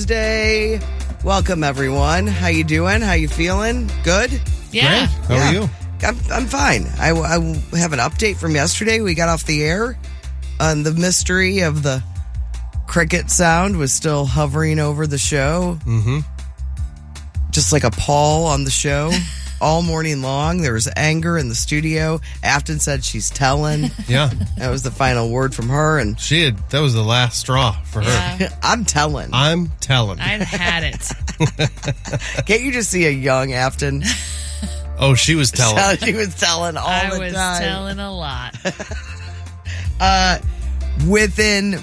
Tuesday. Welcome, everyone. How you doing? How you feeling? Good? Yeah. Great. How are you? I'm fine. I have an update from yesterday. We got off the air. The mystery of the cricket sound was still hovering over the show. Mm-hmm. Just like a pall on the show. All morning long, there was anger in the studio. Afton said she's telling. Yeah. That was the final word from her. And That was the last straw for her. Yeah. I'm telling. I'm telling. I'd had it. Can't you just see a young Afton? Oh, she was telling. She was telling all the time. I was telling a lot. Within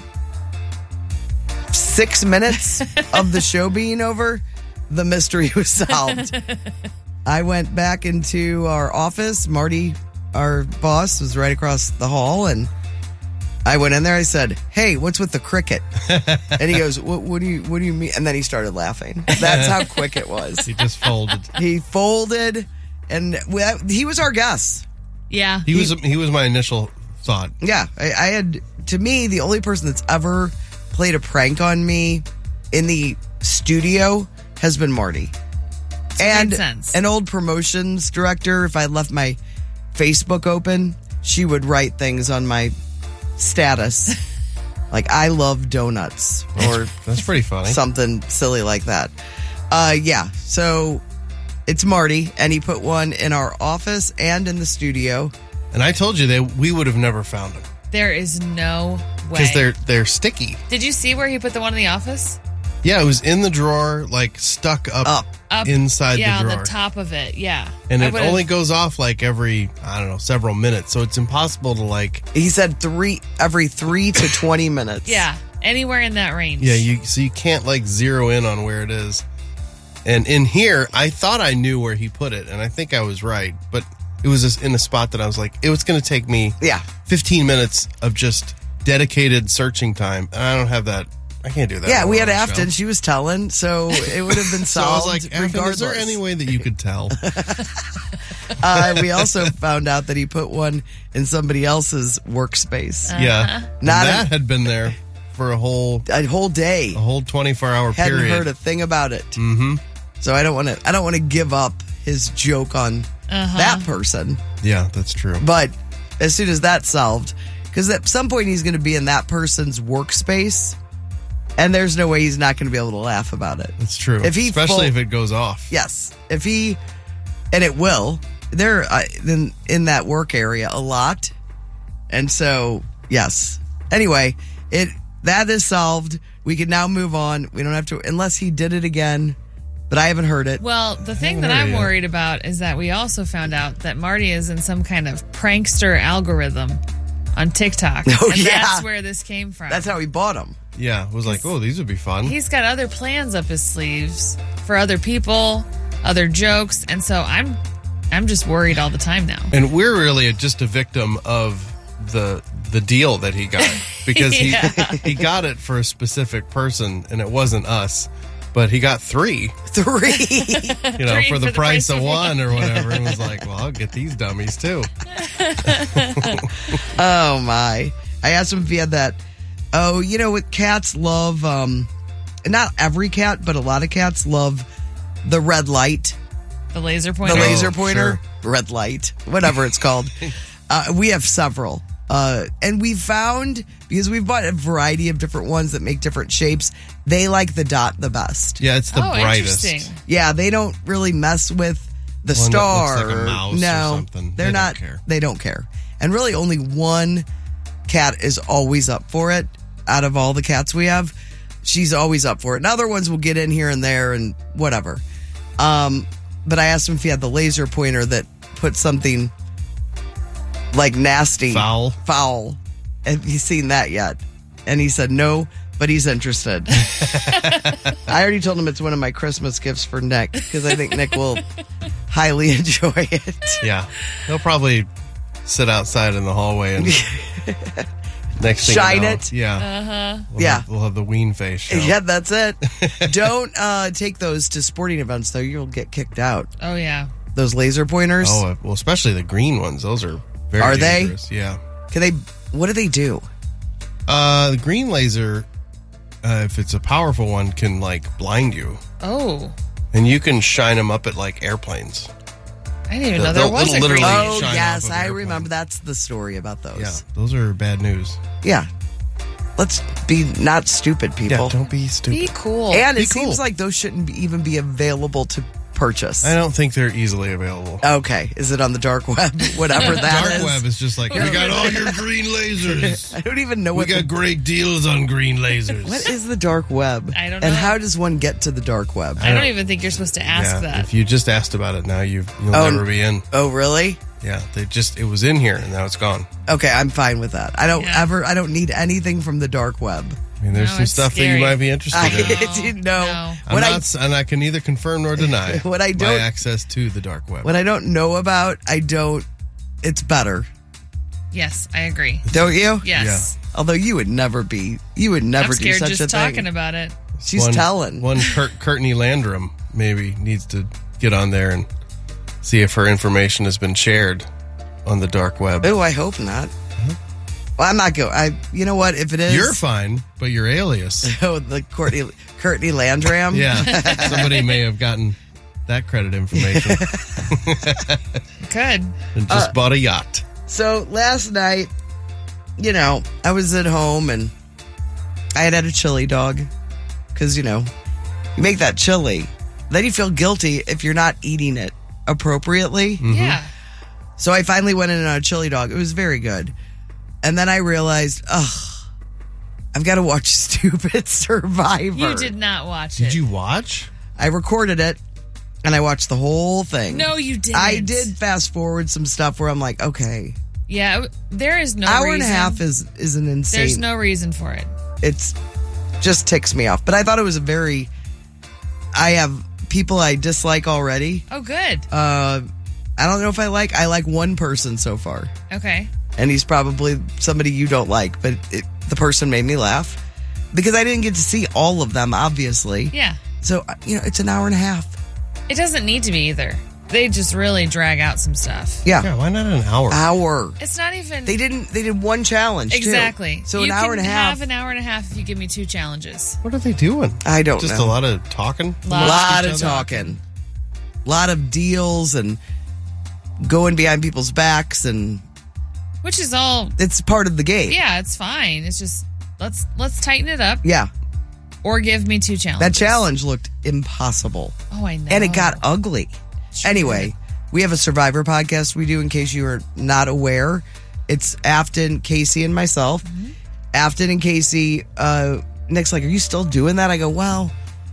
6 minutes of the show being over, the mystery was solved. I went back into our office. Marty, our boss, was right across the hall, and I went in there. I said, "Hey, what's with the cricket?" And he goes, "What do you mean?" And then he started laughing. That's how quick it was. He just folded. He folded, and he was our guest. Yeah. He was my initial thought. Yeah, I had, to me, the only person that's ever played a prank on me in the studio has been Marty. And made sense. An old promotions director, if I left my Facebook open, she would write things on my status. Like, I love donuts. Or That's pretty funny. something silly like that. Yeah, so it's Marty, and he put one in our office and in the studio. And I told you that we would have never found them There is no way. because they're sticky. Did you see where he put the one in the office? Yeah, it was in the drawer, like stuck up inside yeah, the drawer. on the top of it. Yeah. And I it would've- only goes off like every, several minutes. So it's impossible to like. He said every 3 to 20 minutes. Yeah. Anywhere in that range. Yeah, you can't like zero in on where it is. And in here, I thought I knew where he put it, and I think I was right. But it was just in a spot that I was like, it was going to take me 15 minutes of just dedicated searching time. And I don't have that. I can't do that. Yeah, we had on the Afton. show. She was telling, so it would have been So I was solved like, Afton, regardless. is there any way that you could tell? We also found out that he put one in somebody else's workspace. Yeah. Not that had been there for a whole A whole day. 24-hour Hadn't period. heard a thing about it. Mm-hmm. So I don't want to give up his joke on that person. Yeah, that's true. But as soon as that's solved, because at some point he's going to be in that person's workspace, and there's no way he's not going to be able to laugh about it. That's true. Especially if it goes off. Yes. If he, and it will, they're in that work area a lot. And so, yes. Anyway, that is solved. We can now move on. We don't have to, unless he did it again, but I haven't heard it. Well, the thing that heard I'm it yet. worried about is that we also found out that Marty is in some kind of prankster algorithm on TikTok. Oh, and yeah. that's where this came from. That's how he bought them. Yeah, it was like, oh, these would be fun. He's got other plans up his sleeves for other people, other jokes, and so I'm just worried all the time now. And we're really just a victim of the deal that he got because he got it for a specific person and it wasn't us, but he got 3, 3. for Three the price of 1 or whatever. And was like, well, I'll get these dummies too. Oh, my. I asked him if he had that. Oh, you know what? Cats love, not every cat, but a lot of cats love the red light. The laser pointer. The laser pointer. sure. Red light. Whatever it's called. We have several. And we found, because we've bought a variety of different ones that make different shapes, they like the dot the best. Yeah, it's the brightest. Interesting. Yeah, they don't really mess with the One that star. looks like a mouse or no, something. They're They don't not. care. They don't care. And really, only one cat is always up for it. Out of all the cats we have, she's always up for it. And other ones will get in here and there and whatever. But I asked him if he had the laser pointer that put something like nasty, Foul. Have you seen that yet? And he said no, but he's interested. I already told him it's one of my Christmas gifts for Nick because I think Nick will highly enjoy it. Yeah. He'll probably sit outside in the hallway and next thing Shine you know, it. Yeah. Yeah. We'll have the ween face show. Yeah, that's it. Don't take those to sporting events, though. You'll get kicked out. Oh, yeah. Those laser pointers. Oh, well, especially the green ones. Those are very Are they? dangerous. Yeah. What do they do? The green laser if it's a powerful one, can like blind you. Oh. And you can shine them up at like airplanes. I didn't even know there was a literally green. Oh, shine yes, off of I airplanes. remember. That's the story about those. Yeah, those are bad news. Yeah. Let's be not stupid, people. Yeah, don't be stupid. Be cool. And Be it seems cool. like those shouldn't even be available to purchase. I don't think they're easily available. Okay. Is it on the dark web? Whatever that is. Dark web is just like, we got all your green lasers. I don't even know We what got great deals on green lasers. what is the dark web? I don't know. And how does one get to the dark web? I don't even think you're supposed to ask Yeah, that. if you just asked about it now, you'll Oh, never be in. Oh, really? Yeah, it was in here and now it's gone. Okay, I'm fine with that. I Yeah. don't need anything from the dark web. I mean, there's No, some it's stuff that scary. you might be interested in. I didn't know. No. And I can neither confirm nor deny What I my don't- access to the dark web. What I don't know about, it's better. Yes, I agree. Don't you? Yes. Although you would never I'm do scared such just a talking thing. about it. She's telling. One Courtney Landrum maybe needs to get on there and see if her information has been shared on the dark web. Oh, I hope not. Well, I'm not going. You know what? If it is, You're fine, but your alias. Oh, the Courtney Landrum. Yeah, somebody may have gotten that credit information Good. and just bought a yacht. So last night, I was at home and I had a chili dog because you make that chili, then you feel guilty if you're not eating it appropriately. Yeah. So I finally went in on a chili dog. It was very good. And then I realized, I've got to watch Stupid Survivor. You did not watch it. Did you watch? I recorded it and I watched the whole thing. No, you didn't. I did fast forward some stuff where I'm like, okay, Yeah, there is no hour reason. and a half is an insane. There's no reason for it. It's just ticks me off. But I thought it was I have people I dislike already. Oh, good. I don't know if I like one person so far. Okay. And he's probably somebody you don't like, but the person made me laugh because I didn't get to see all of them, obviously. Yeah. So, it's an hour and a half. It doesn't need to be either. They just really drag out some stuff. Yeah, why not an hour? Hour. It's not even. They did one challenge, too. Exactly. So you an hour and a can half. have an hour and a half if you give me 2 challenges. What are they doing? I don't Just know. a lot of talking? A Lot lot Each of other? talking. A lot of deals and going behind people's backs, and Which is all. it's part of the game. Yeah, it's fine. It's just let's tighten it up Yeah. or give me 2 challenges. That challenge looked impossible. Oh, I know. And it got ugly. Sure Anyway, we have a Survivor podcast we do in case you are not aware. It's Afton, Casey, and myself. Mm-hmm. Afton and Casey, Nick's like, are you still doing that? I go, well,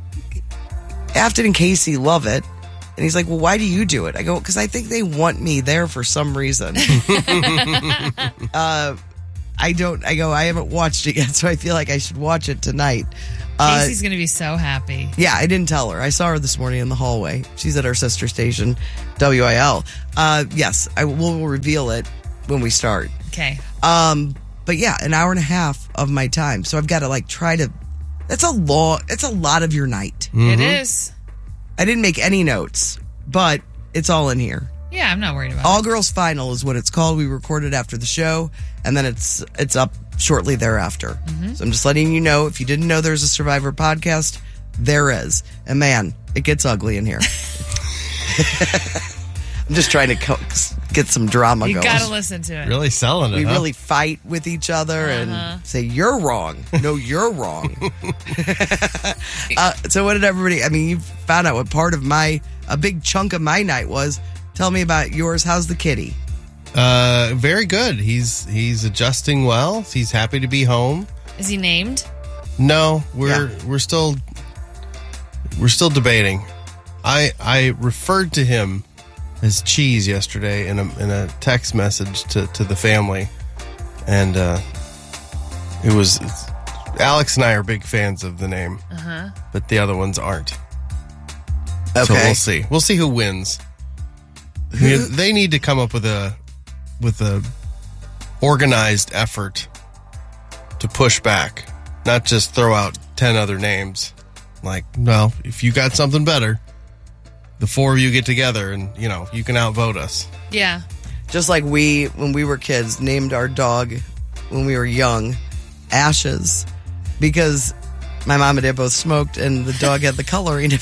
Afton and Casey love it. And he's like, well, why do you do it? I go, because I think they want me there for some reason. I haven't watched it yet, so I feel like I should watch it tonight. Casey's going to be so happy. Yeah, I didn't tell her. I saw her this morning in the hallway. She's at our sister station, WIL. Yes, I will reveal it when we start. Okay. But yeah, an hour and a half of my time. So I've got to try to. It's a lot of your night. It is. I didn't make any notes, but it's all in here. Yeah, I'm not worried about All it. Girls Final is what it's called. We recorded after the show, and then it's up shortly thereafter. So I'm just letting you know, if you didn't know there's a Survivor podcast, there is. And man, it gets ugly in here. I'm just trying to get some drama You going. got to listen to it. Really selling it, We huh? really fight with each other and say, you're wrong. No, you're wrong. So what did everybody, you found out what part of a big chunk of my night was. Tell me about yours. How's the kitty? Very good. He's adjusting well. He's happy to be home. Is he named? No, we're still debating. I referred to him as Cheese yesterday in a text message to the family, and it was Alex and I are big fans of the name, but the other ones aren't. Okay. So we'll see. We'll see who wins. They need to come up with a organized effort to push back, not just throw out 10 other names. Like, well, if you got something better, the 4 of you get together and, you can outvote us. Yeah. Just like when we were kids, named our dog when we were young Ashes, because My mom and dad both smoked, and the dog had the coloring.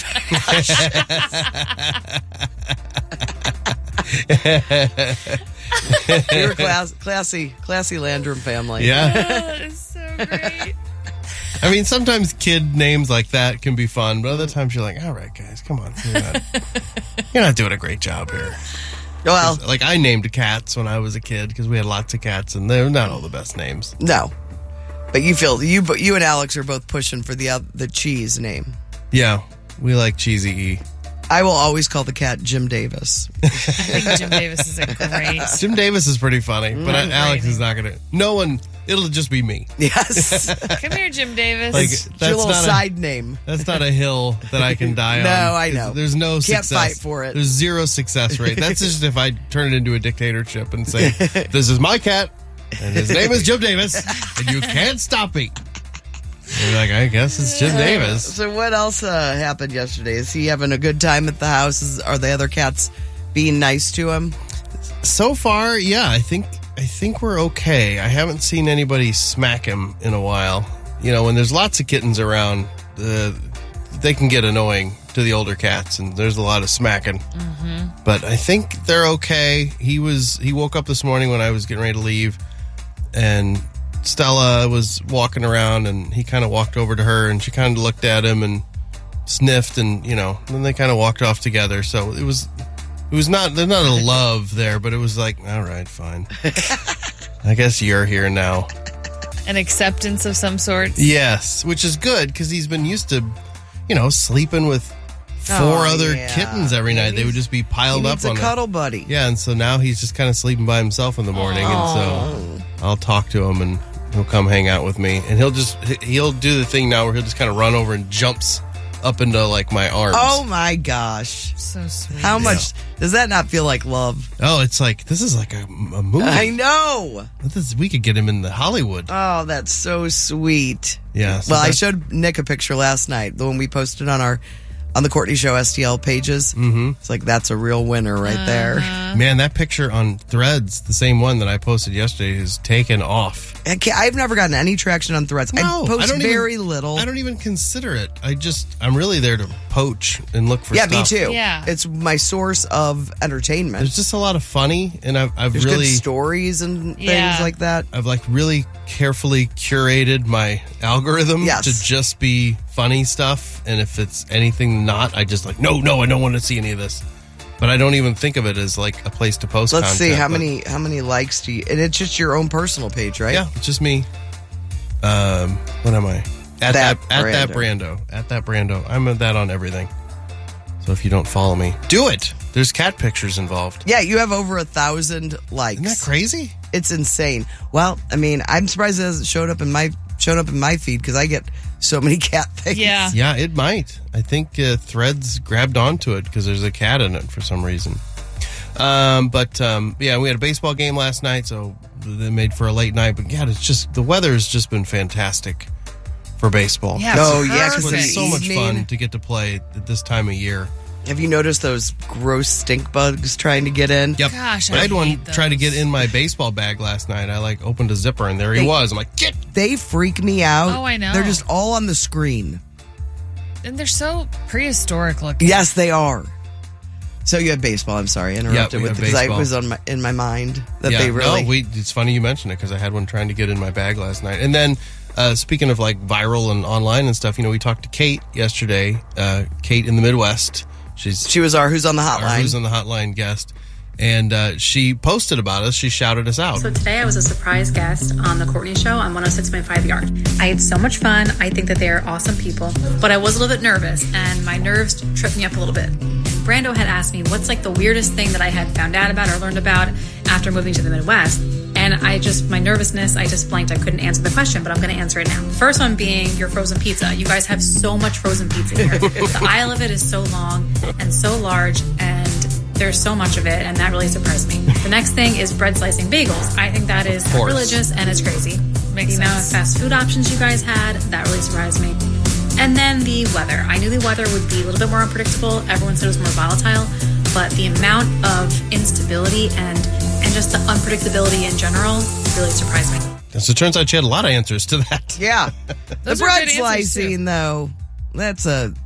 We were classy Landrum family. Yeah. Oh, it's so great. I mean, sometimes kid names like that can be fun, but other times you're like, all right, guys, come on. You're not doing a great job here. Well, like I named cats when I was a kid because we had lots of cats, and they're not all the best names. No. But you and Alex are both pushing for the cheese name. Yeah, we like Cheesy E. I will always call the cat Jim Davis. I think Jim Davis is a great. Jim Davis is pretty funny, but Alex is not going to. No one. It'll just be me. Yes. Come here, Jim Davis. Like, It's your little side name. That's not a hill that I can die on. No, I know. There's no Can't success. fight for it. There's 0 success rate. That's just if I turn it into a dictatorship and say, this is my cat, and his name is Jim Davis, and you can't stop me. You're like, I guess it's Jim Davis. So what else happened yesterday? Is he having a good time at the house? Are the other cats being nice to him? So far, yeah, I think we're okay. I haven't seen anybody smack him in a while. You know, when there's lots of kittens around, they can get annoying to the older cats, and there's a lot of smacking. Mm-hmm. But I think they're okay. He woke up this morning when I was getting ready to leave, and Stella was walking around, and he kind of walked over to her, and she kind of looked at him and sniffed, and then they kind of walked off together. So it was not, there's not a love there, but it was like, all right, fine. I guess you're here now. An acceptance of some sort. Yes, which is good because he's been used to, sleeping with 4 other kittens every night. They would just be piled up on a cuddle buddy. Yeah, and so now he's just kind of sleeping by himself in the morning, and so I'll talk to him, and he'll come hang out with me, and he'll do the thing now where he'll just kind of run over and jumps up into like my arms. Oh my gosh. So sweet. How much does that not feel like love? Oh, it's like, this is like a movie. I know. We could get him in the Hollywood. Oh, that's so sweet. Yeah. Well, I showed Nick a picture last night, the one we posted on the Courtney Show STL pages. Mm-hmm. It's like, that's a real winner right there. Man, that picture on Threads, the same one that I posted yesterday, is taken off. I've never gotten any traction on Threads. No, I post very little. I don't even consider it. I'm really there to poach and look for stuff. Yeah, me too. Yeah. It's my source of entertainment. There's just a lot of funny, and There's really good stories and things like that. I've like really carefully curated my algorithm to just be funny stuff, and if it's anything not, I just like, no, I don't want to see any of this. But I don't even think of it as like a place to post Let's content. see, how many likes do you... And it's just your own personal page, right? Yeah, it's just me. What am I? At that Brando. At that Brando. I'm at that on everything. So if you don't follow me, do it. There's cat pictures involved. Yeah, you have over 1,000 likes. Isn't that crazy? It's insane. Well, I mean, I'm surprised it hasn't showed up in my feed because I get so many cat things. Yeah, it might. I think Threads grabbed onto it because there's a cat in it for some reason. But we had a baseball game last night, so they made for a late night. But yeah, it's just, the weather's just been fantastic for baseball. Yeah, because it's so much fun to get to play at this time of year. Have you noticed those gross stink bugs trying to get in? Yep. Gosh, I had one try to get in my baseball bag last night. I opened a zipper and there he was. I'm like, get! They freak me out. Oh, I know. They're just all on the screen. And they're so prehistoric looking. Yes, they are. So you had baseball. I'm sorry, I interrupted because I was in my mind that they really. No, it's funny you mentioned it because I had one trying to get in my bag last night. And then, speaking of like viral and online and stuff, we talked to Kate yesterday. Kate in the Midwest. She was our Who's on the Hotline. Our Who's on the Hotline guest. And she posted about us. She shouted us out. So today I was a surprise guest on The Courtney Show on 106.5 Yard. I had so much fun. I think that they are awesome people. But I was a little bit nervous, and my nerves tripped me up a little bit. Brando had asked me what's like the weirdest thing that I had found out about or learned about after moving to the Midwest. And my nervousness, I just blanked. I couldn't answer the question, but I'm going to answer it now. First one being your frozen pizza. You guys have so much frozen pizza here. The aisle of it is so long and so large, and there's so much of it, and that really surprised me. The next thing is bread slicing bagels. I think that is religious, and it's crazy. Makes the amount of fast food options you guys had, that really surprised me. And then the weather. I knew the weather would be a little bit more unpredictable. Everyone said it was more volatile, but the amount of instability and just the unpredictability in general really surprised me. So it turns out you had a lot of answers to that. Yeah. The bread slicing, though, that's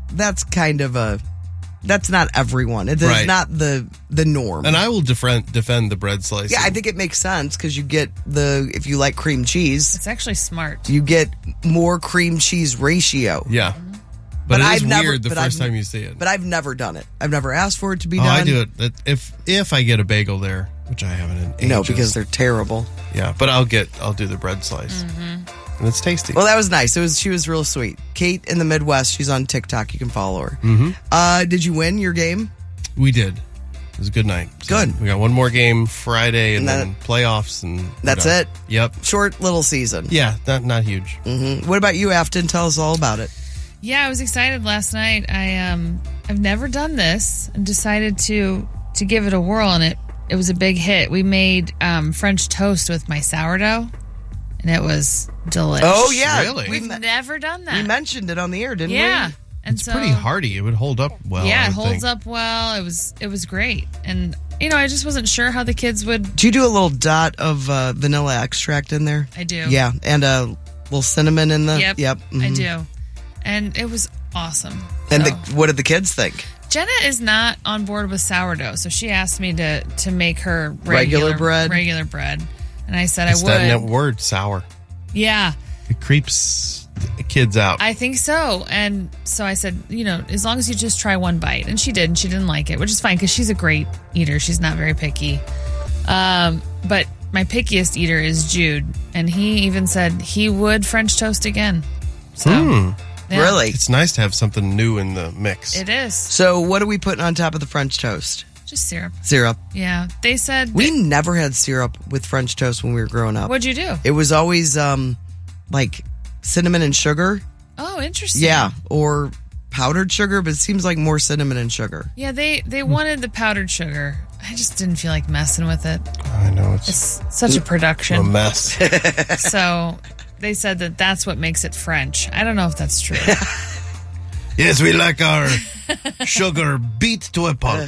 not everyone. It is not the norm. And I will defend the bread slicing. Yeah, I think it makes sense because you get if you like cream cheese. It's actually smart. You get more cream cheese ratio. Yeah. But it is weird the first time you see it. But I've never done it. I've never asked for it to be done. I do it if I get a bagel there, which I haven't in ages. No, because they're terrible. Yeah, but I'll do the bread slice. Mm-hmm. And it's tasty. Well, that was nice. She was real sweet. Kate in the Midwest, she's on TikTok. You can follow her. Mm-hmm. Did you win your game? We did. It was a good night. So good. We got one more game Friday and then playoffs. And that's it? Yep. Short little season. Yeah, not huge. Mm-hmm. What about you, Afton? Tell us all about it. Yeah, I was excited last night. I've never done this and decided to give it a whirl, and it was a big hit. We made French toast with my sourdough, and it was delicious. Oh, yeah. Really? We've never done that. We mentioned it on the air, didn't we? Yeah. And it's pretty hearty. It would hold up well. Yeah, it holds up well. It was great. And, I just wasn't sure how the kids would. Do you do a little dot of vanilla extract in there? I do. Yeah, and a little cinnamon in the... Yep, mm-hmm. I do. And it was awesome. And what did the kids think? Jenna is not on board with sourdough, so she asked me to make her regular bread. And I said it's I would. That word, sour. Yeah. It creeps kids out. I think so. And so I said, as long as you just try one bite. And she did, and she didn't like it, which is fine because she's a great eater. She's not very picky. But my pickiest eater is Jude, and he even said he would French toast again. So... Yeah. Really? It's nice to have something new in the mix. It is. So what are we putting on top of the French toast? Just syrup. Syrup. Yeah. They said... We never had syrup with French toast when we were growing up. What'd you do? It was always like cinnamon and sugar. Oh, interesting. Yeah, or powdered sugar, but it seems like more cinnamon and sugar. Yeah, they wanted the powdered sugar. I just didn't feel like messing with it. I know. It's such a production. A mess. So... They said that's what makes it French. I don't know if that's true. Yes, we like our sugar beat to a pulp.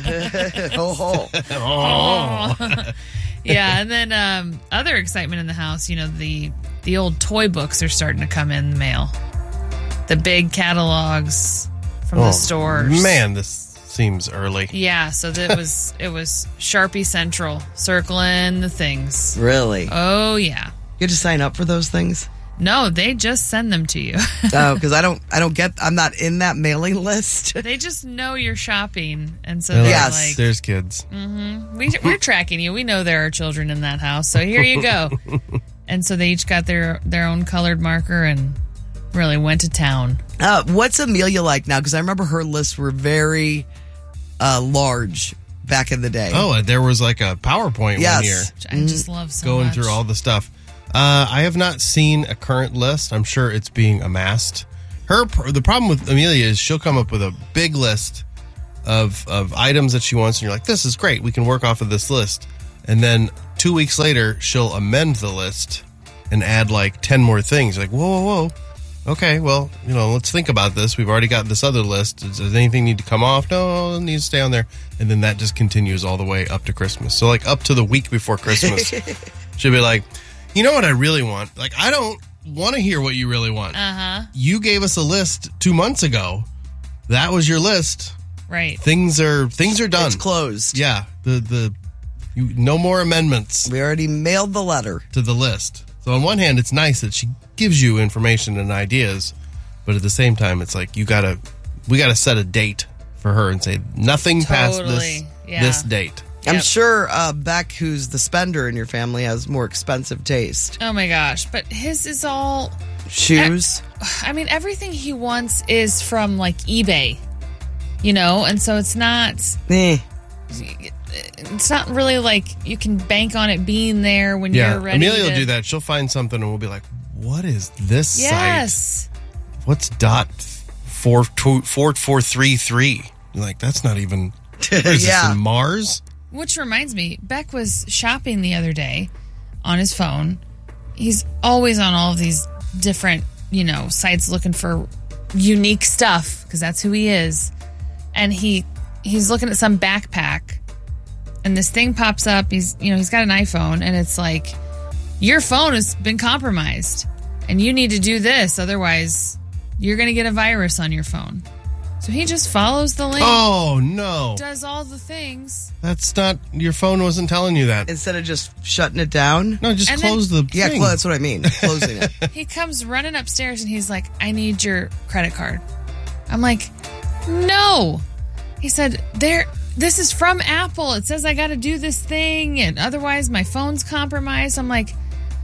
Yeah, and then other excitement in the house, the old toy books are starting to come in the mail. The big catalogs from the stores. Man, this seems early. Yeah, so it was Sharpie Central circling the things. Really? Oh, yeah. You had to sign up for those things? No, they just send them to you. Oh, because I'm not in that mailing list. They just know you're shopping, and so they're like, there's kids. Mm-hmm. We're tracking you. We know there are children in that house, so here you go. And so they each got their own colored marker and really went to town. What's Amelia like now? Because I remember her lists were very large back in the day. Oh, there was like a PowerPoint 1 year. I just love so going much. through all the stuff. I have not seen a current list. I'm sure it's being amassed. The problem with Amelia is she'll come up with a big list of items that she wants, and you're like, this is great. We can work off of this list. And then 2 weeks later, she'll amend the list and add like 10 more things. Like, whoa. Okay, well, let's think about this. We've already got this other list. Does anything need to come off? No, it needs to stay on there. And then that just continues all the way up to Christmas. So like up to the week before Christmas, she'll be like, you know what I really want? Like, I don't want to hear what you really want. Uh-huh. You gave us a list 2 months ago. That was your list. Right. Things are done. It's closed. Yeah. No more amendments. We already mailed the letter to the list. So on one hand, it's nice that she gives you information and ideas, but at the same time, it's like we gotta set a date for her and say nothing past this date. I'm sure Beck, who's the spender in your family, has more expensive taste. Oh my gosh, but his is all shoes. I mean, everything he wants is from like eBay, and so it's not. It's not really like you can bank on it being there when you're ready. Amelia will do that. She'll find something and we'll be like, what is this site? Yes. What's .4433? You're like, that's not even... Is this in Mars? Which reminds me, Beck was shopping the other day on his phone. He's always on all of these different, sites looking for unique stuff because that's who he is. And he's looking at some backpack. And this thing pops up. He's got an iPhone, and it's like, your phone has been compromised. and you need to do this. Otherwise, you're going to get a virus on your phone. So he just follows the link. Oh, no. Does all the things. That's not, your phone wasn't telling you that. Instead of just shutting it down? No, just close the thing. Yeah, that's what I mean. Closing it. He comes running upstairs and he's like, I need your credit card. I'm like, no. He said, this is from Apple. It says I got to do this thing, and otherwise my phone's compromised. I'm like,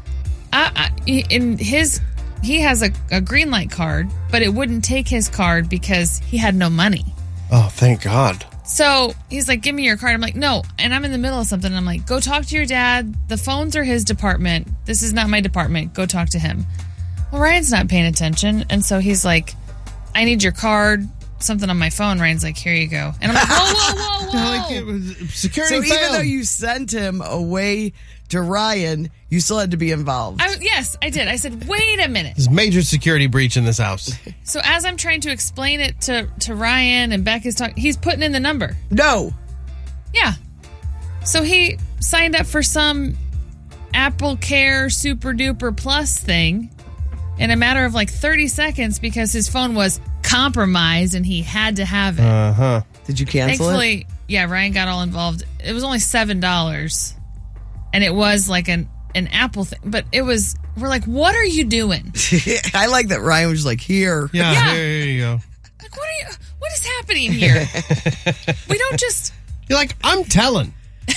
he has a green light card, but it wouldn't take his card because he had no money. Oh, thank God. So he's like, give me your card. I'm like, no. And I'm in the middle of something. And I'm like, go talk to your dad. The phones are his department. This is not my department. Go talk to him. Well, Ryan's not paying attention. And so he's like, I need your card. Something on my phone. Ryan's like, here you go. And I'm like, whoa. Security so failed. even though you sent him away to Ryan, you still had to be involved. Yes, I did. I said, wait a minute. There's major security breach in this house. So as I'm trying to explain it to Ryan and Beck is talking, he's putting in the number. No. Yeah. So he signed up for some Apple Care Super Duper Plus thing in a matter of like 30 seconds because his phone was compromised and he had to have it. Uh-huh. Did you cancel Thankfully, yeah, Ryan got all involved. It was only $7. And it was like an Apple thing. But we're like, what are you doing? I like that Ryan was like, here. Yeah, here you go. Like, what is happening here? We don't just... You're like, I'm telling.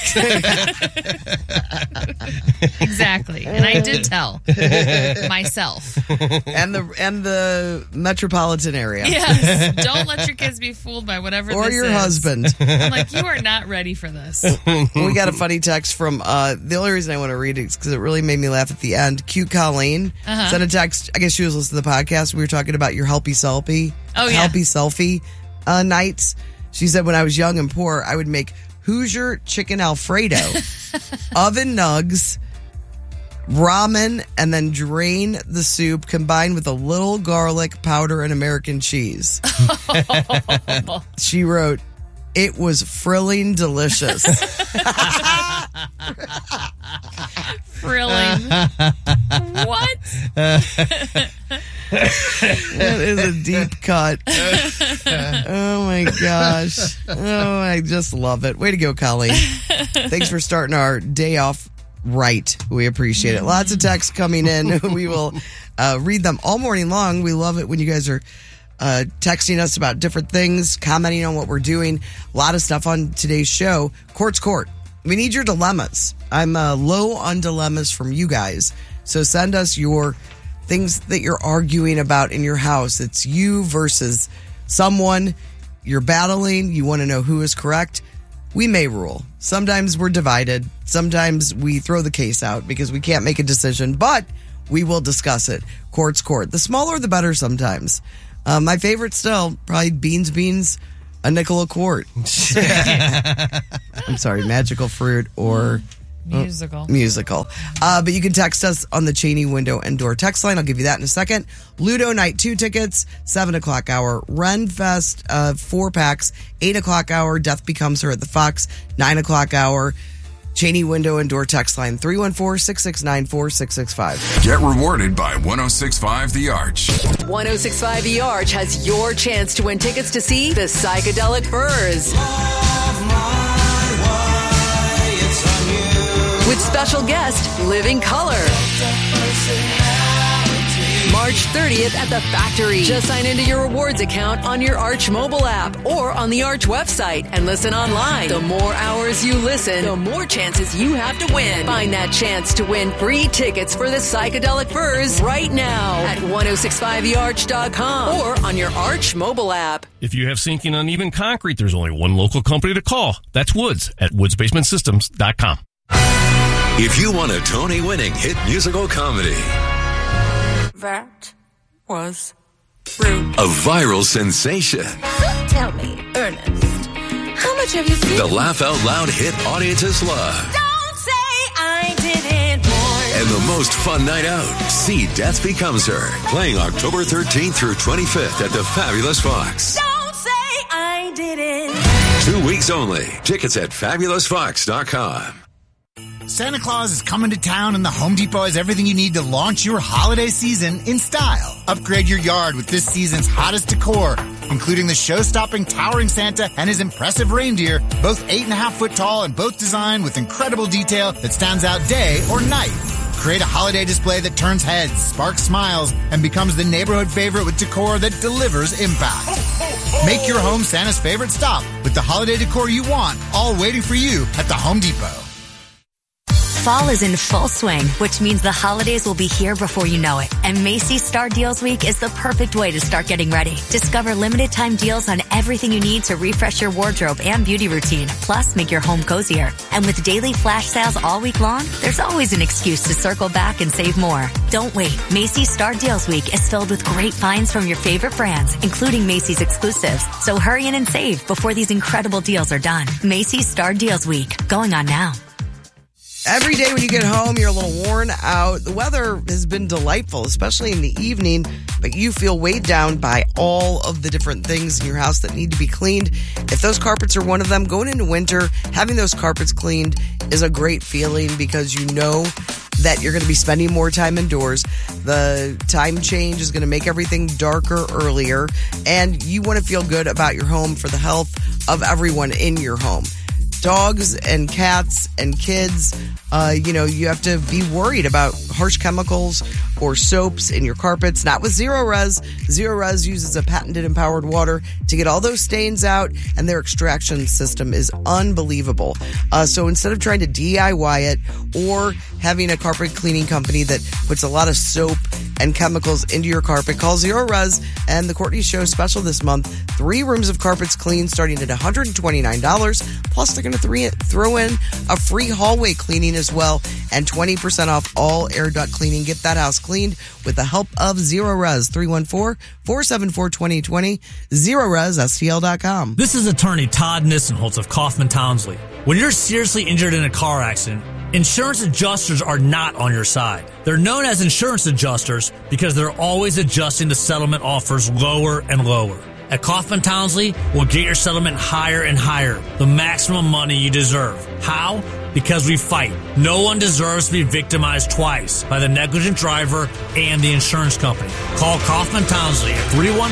Exactly. And I did tell myself. And the metropolitan area. Yes. Don't let your kids be fooled by whatever or this your is. husband. I'm like, you are not ready for this. We got a funny text from, the only reason I want to read it is because it really made me laugh at the end. Cute Colleen sent a text. I guess she was listening to the podcast. We were talking about your Helpy Selfie. Oh, yeah. Helpy Selfie nights. She said, when I was young and poor, I would make Hoosier chicken Alfredo, oven nugs, ramen, and then drain the soup combined with a little garlic powder and American cheese. She wrote, it was frilling delicious. Frilling. What? That is a deep cut. Oh my gosh. Oh, I just love it. Way to go, Colleen. Thanks for starting our day off right. We appreciate it. Lots of texts coming in. We will read them all morning long. We love it when you guys are texting us about different things, commenting on what we're doing. A lot of stuff on today's show. Court's Court. We need your dilemmas. I'm low on dilemmas from you guys. So send us your things that you're arguing about in your house. It's you versus someone you're battling. You want to know who is correct. We may rule. Sometimes we're divided. Sometimes we throw the case out because we can't make a decision, but we will discuss it. Court's Court. The smaller, the better sometimes. My favorite still, probably beans, a nickel a quart. I'm sorry, magical fruit or... Musical. But you can text us on the Cheney window and door text line. I'll give you that in a second. Ludo Night 2 tickets, 7 o'clock hour. Ren Fest, 4 packs, 8 o'clock hour. Death Becomes Her at the Fox, 9 o'clock hour. Cheney window and door text line, 314-669-4665. Get rewarded by 106.5 The Arch. 106.5 The Arch has your chance to win tickets to see the Psychedelic Furs. With special guest, Living Color. March 30th at the Factory. Just sign into your rewards account on your Arch mobile app or on the Arch website and listen online. The more hours you listen, the more chances you have to win. Find that chance to win free tickets for the Psychedelic Furs right now at 1065thearch.com or on your Arch mobile app. If you have sinking uneven concrete, there's only one local company to call. That's Woods at woodsbasementsystems.com. If you want a Tony-winning hit musical comedy, that was rude. A viral sensation, So tell me, Ernest, how much have you seen? the laugh out loud hit audiences love, Don't say I didn't, boy. and the most fun night out, see Death Becomes Her, playing October 13th through 25th at the Fabulous Fox. Don't say I didn't. 2 weeks only. Tickets at fabulousfox.com. Santa Claus is coming to town and the Home Depot has everything you need to launch your holiday season in style. Upgrade your yard with this season's hottest decor, including the show-stopping towering Santa and his impressive reindeer, both 8.5 foot tall and both designed with incredible detail that stands out day or night. Create a holiday display that turns heads, sparks smiles, and becomes the neighborhood favorite with decor that delivers impact. Make your home Santa's favorite stop with the holiday decor you want, all waiting for you at the Home Depot. Fall is in full swing, which means the holidays will be here before you know it. And Macy's Star Deals Week is the perfect way to start getting ready. Discover limited time deals on everything you need to refresh your wardrobe and beauty routine, plus make your home cozier. And with daily flash sales all week long, there's always an excuse to circle back and save more. Don't wait. Macy's Star Deals Week is filled with great finds from your favorite brands, including Macy's exclusives. So hurry in and save before these incredible deals are done. Macy's Star Deals Week, going on now. Every day when you get home, you're a little worn out. The weather has been delightful, especially in the evening, but you feel weighed down by all of the different things in your house that need to be cleaned. If those carpets are one of them, going into winter, having those carpets cleaned is a great feeling because you know that you're going to be spending more time indoors. The time change is going to make everything darker earlier, and you want to feel good about your home for the health of everyone in your home. Dogs and cats and kids, you have to be worried about harsh chemicals or soaps in your carpets. Not with Zero-Res. Zero-Res uses a patented empowered water to get all those stains out, and their extraction system is unbelievable. So instead of trying to DIY it or having a carpet cleaning company that puts a lot of soap and chemicals into your carpet, call Zero-Res and the Courtney Show special this month. 3 rooms of carpets cleaned starting at $129. Plus, they're going to throw in a free hallway cleaning as well and 20% off all air duct cleaning. Get that house cleaned with the help of Zero-Res. 314-474-2020. ZeroResSTL.com. This is attorney Todd Nissenholtz of Kaufman Townsley. When you're seriously injured in a car accident, insurance adjusters are not on your side. They're known as insurance adjusters because they're always adjusting the settlement offers lower and lower. At Kaufman Townsley, we'll get your settlement higher and higher, the maximum money you deserve. How? Because we fight. No one deserves to be victimized twice by the negligent driver and the insurance company. Call Kaufman Townsley at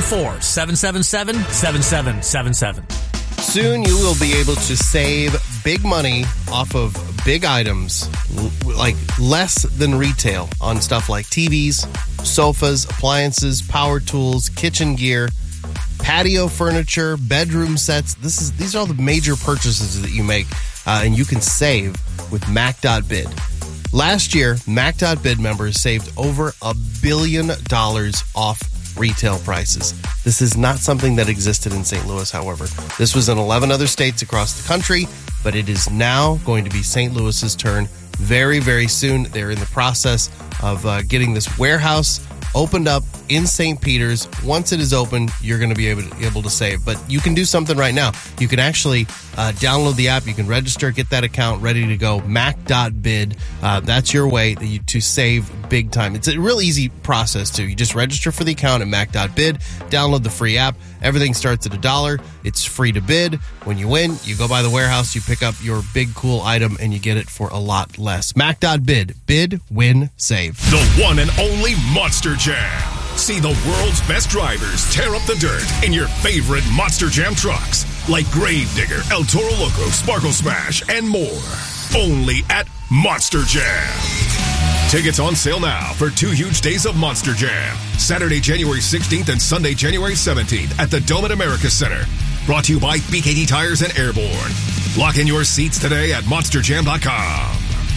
314-777-7777. Soon you will be able to save big money off of big items, like less than retail, on stuff like TVs, sofas, appliances, power tools, kitchen gear, patio furniture, bedroom sets. These are all the major purchases that you make, and you can save with Mac.bid. Last year, Mac.bid members saved over $1 billion off retail prices. This is not something that existed in St. Louis, however. This was in 11 other states across the country, but it is now going to be St. Louis's turn very, very soon. They're in the process of getting this warehouse opened up in St. Peter's. Once it is open, you're going to be able to save. But you can do something right now. You can actually download the app. You can register, get that account ready to go. Mac.bid. That's your way to save big time. It's a real easy process, too. You just register for the account at Mac.bid, download the free app. Everything starts at $1. It's free to bid. When you win, you go by the warehouse, you pick up your big, cool item, and you get it for a lot less. Mac.bid. Bid, win, save. The one and only Monster Jam. See the world's best drivers tear up the dirt in your favorite Monster Jam trucks, like Gravedigger, El Toro Loco, Sparkle Smash, and more. Only at Monster Jam. Tickets on sale now for 2 huge days of Monster Jam. Saturday, January 16th and Sunday, January 17th at the Dome at America Center. Brought to you by BKT Tires and Airborne. Lock in your seats today at monsterjam.com.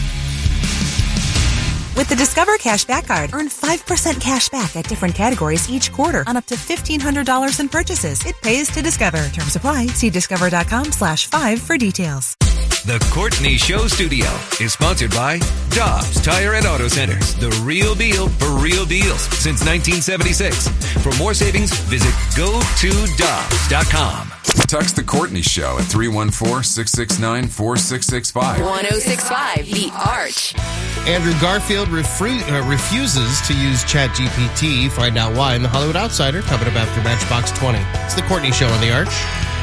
With the Discover Cashback Card, earn 5% cash back at different categories each quarter on up to $1,500 in purchases. It pays to Discover. Terms apply. See discover.com/5 for details. The Courtney Show Studio is sponsored by Dobbs Tire and Auto Centers. The real deal for real deals since 1976. For more savings, visit GoToDobbs.com. Text The Courtney Show at 314-669-4665. 1065 The Arch. Andrew Garfield refuses to use ChatGPT. Find out why in The Hollywood Outsider, coming up after Matchbox 20. It's The Courtney Show on The Arch.